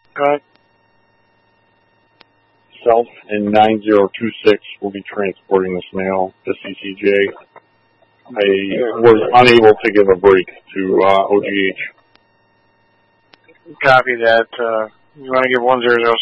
Go ahead. Self and 9026 will be transporting this mail to CCJ. I was unable to give a break to OGH. Copy that. You want to give 1006